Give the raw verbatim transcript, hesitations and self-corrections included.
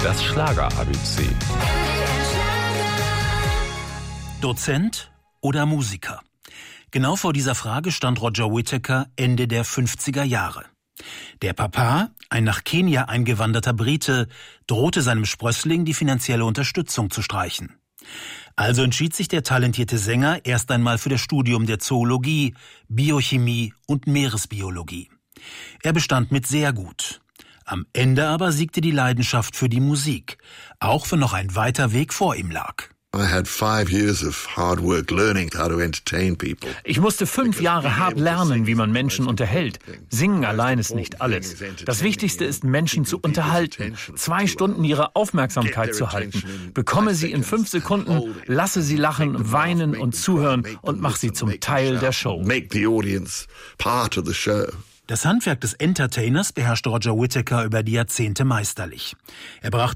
Das Schlager-A B C. Dozent oder Musiker? Genau vor dieser Frage stand Roger Whittaker Ende der fünfziger Jahre. Der Papa, ein nach Kenia eingewanderter Brite, drohte seinem Sprössling die finanzielle Unterstützung zu streichen. Also entschied sich der talentierte Sänger erst einmal für das Studium der Zoologie, Biochemie und Meeresbiologie. Er bestand mit sehr gut. Am Ende aber siegte die Leidenschaft für die Musik, auch wenn noch ein weiter Weg vor ihm lag. Ich musste fünf Jahre hart lernen, wie man Menschen unterhält. Singen allein ist nicht alles. Das Wichtigste ist, Menschen zu unterhalten, zwei Stunden ihre Aufmerksamkeit zu halten. Bekomme sie in fünf Sekunden, lasse sie lachen, weinen und zuhören und mach sie zum Teil der Show. Das Handwerk des Entertainers beherrschte Roger Whittaker über die Jahrzehnte meisterlich. Er brachte